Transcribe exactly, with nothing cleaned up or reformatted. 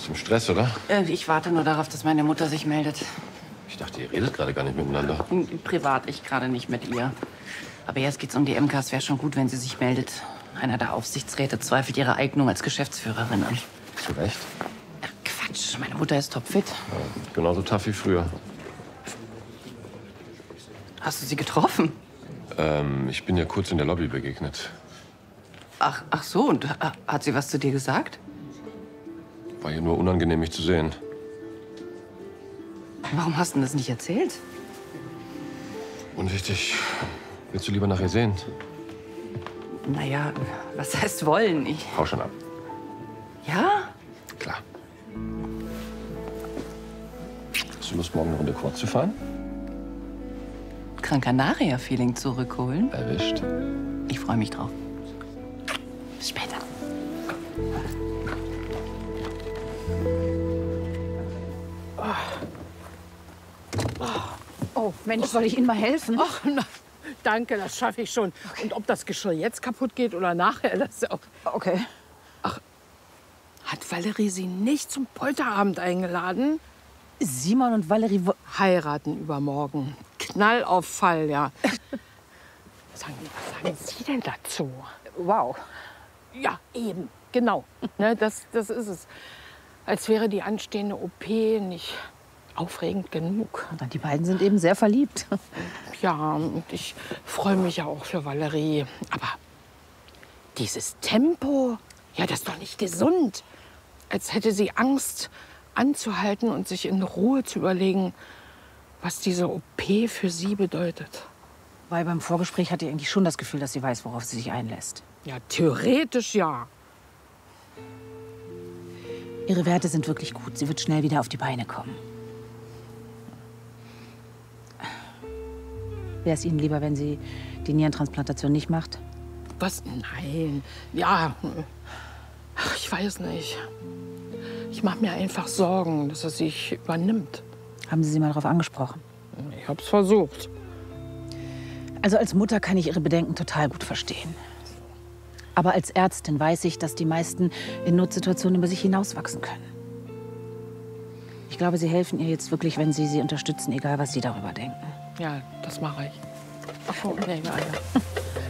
Bist du im Stress, oder? Äh, ich warte nur darauf, dass meine Mutter sich meldet. Ich dachte, ihr redet gerade gar nicht miteinander. Privat, ich gerade nicht mit ihr. Aber jetzt geht's um die M K. Es wäre schon gut, wenn sie sich meldet. Einer der Aufsichtsräte zweifelt ihre Eignung als Geschäftsführerin an. Zu Recht. Ach, Quatsch, meine Mutter ist topfit. Ja, genauso tough wie früher. Hast du sie getroffen? Ähm, ich bin ihr kurz in der Lobby begegnet. Ach, ach so, und äh, hat sie was zu dir gesagt? War ihr nur unangenehm, mich zu sehen. Warum hast du denn das nicht erzählt? Unwichtig. Willst du lieber nach ihr sehen? Naja, was heißt wollen? Ich... Hau schon ab. Ja? Klar. Hast du Lust, morgen eine Runde Quad zu fahren? Gran Canaria-Feeling zurückholen? Erwischt. Ich freue mich drauf. Bis später. Oh, Mensch, soll ich Ihnen mal helfen? Ach, na, danke, das schaffe ich schon. Okay. Und ob das Geschirr jetzt kaputt geht oder nachher, das ist auch... Okay. Ach, hat Valerie Sie nicht zum Polterabend eingeladen? Simon und Valerie heiraten übermorgen. Knall auf Fall, ja. Sagen, was sagen Sie denn dazu? Wow. Ja, eben, genau. Ne, das, das ist es. Als wäre die anstehende O P nicht aufregend genug. Die beiden sind eben sehr verliebt. Ja, und ich freue mich ja auch für Valerie. Aber dieses Tempo, ja, das ist doch nicht gesund. Als hätte sie Angst, anzuhalten und sich in Ruhe zu überlegen, was diese O P für sie bedeutet. Weil beim Vorgespräch hatte ich eigentlich schon das Gefühl, dass sie weiß, worauf sie sich einlässt. Ja, theoretisch ja. Ihre Werte sind wirklich gut. Sie wird schnell wieder auf die Beine kommen. Wäre es Ihnen lieber, wenn sie die Nierentransplantation nicht macht? Was? Nein. Ja, ach, ich weiß nicht. Ich mache mir einfach Sorgen, dass er sich übernimmt. Haben Sie sie mal darauf angesprochen? Ich habe es versucht. Also als Mutter kann ich Ihre Bedenken total gut verstehen. Aber als Ärztin weiß ich, dass die meisten in Notsituationen über sich hinauswachsen können. Ich glaube, Sie helfen ihr jetzt wirklich, wenn Sie sie unterstützen, egal was Sie darüber denken. Ja, das mache ich. Ach so, nee, ja, ja.